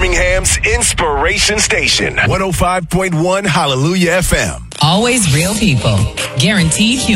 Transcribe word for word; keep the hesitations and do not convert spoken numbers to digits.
Birmingham's Inspiration Station. one oh five point one Hallelujah F M. Always real people. Guaranteed humor.